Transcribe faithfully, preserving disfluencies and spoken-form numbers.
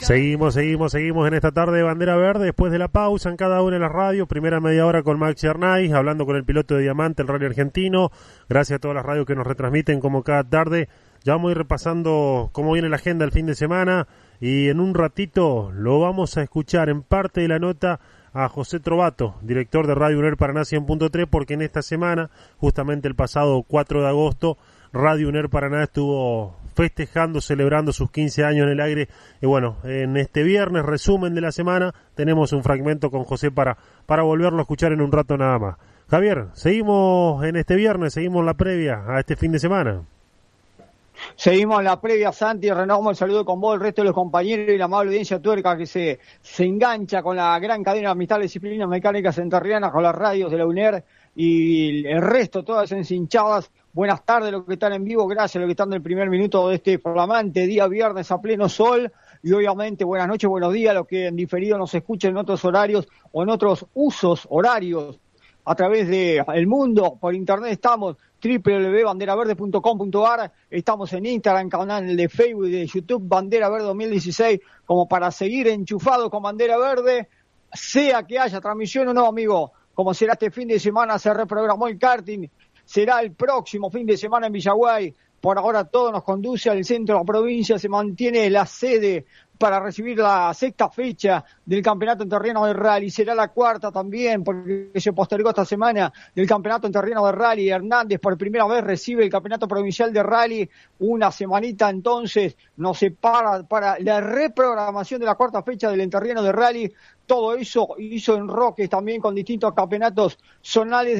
Seguimos, seguimos, seguimos en esta tarde de Bandera Verde, después de la pausa en cada una de las radios, primera media hora con Maxi Arnaiz, hablando con el piloto de Diamante, el Rally Argentino, gracias a todas las radios que nos retransmiten como cada tarde. Ya vamos a ir repasando cómo viene la agenda el fin de semana y en un ratito lo vamos a escuchar en parte de la nota a José Trovato, director de Radio UNER Paraná cien punto tres, porque en esta semana, justamente el pasado cuatro de agosto, Radio UNER Paraná estuvo festejando, celebrando sus quince años en el aire. Y bueno, en este viernes, resumen de la semana, tenemos un fragmento con José para, para volverlo a escuchar en un rato nada más. Javier, seguimos en este viernes, seguimos la previa a este fin de semana. Seguimos la previa, Santi, renovamos el saludo con vos, el resto de los compañeros y la amable audiencia tuerca que se, se engancha con la gran cadena de amistad de disciplinas mecánicas enterrianas, con las radios de la UNER y el resto, todas encinchadas. Buenas tardes, los que están en vivo, gracias a los que están del primer minuto de este flamante día viernes a pleno sol, y obviamente buenas noches, buenos días a los que en diferido nos escuchen en otros horarios o en otros usos horarios a través de el mundo. Por internet estamos doble u doble u doble u punto bandera verde punto com punto a r, estamos en Instagram, canal de Facebook y de YouTube Bandera Verde dos mil dieciséis, como para seguir enchufados con Bandera Verde, sea que haya transmisión o no, amigo. Como será este fin de semana, se reprogramó el karting, será el próximo fin de semana en Villaguay. Por ahora todo nos conduce al centro de la provincia, se mantiene la sede para recibir la sexta fecha del Campeonato Enterriano de Rally. Será la cuarta también, porque se postergó esta semana del Campeonato Enterriano de Rally. Hernández por primera vez recibe el Campeonato Provincial de Rally. Una semanita entonces nos separa para la reprogramación de la cuarta fecha del Enterriano de Rally. Todo eso hizo en Roques también con distintos campeonatos zonales